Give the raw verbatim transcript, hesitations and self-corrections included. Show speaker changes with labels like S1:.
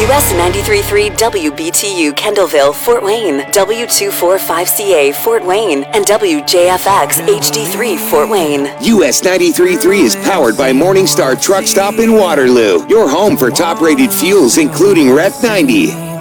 S1: U S ninety-three point three W B T U Kendallville, Fort Wayne, W two forty-five C A Fort Wayne, and W J F X H D three Fort Wayne.
S2: U S ninety-three point three is powered by Morningstar Truck Stop in Waterloo, your home for top-rated fuels including R E F ninety.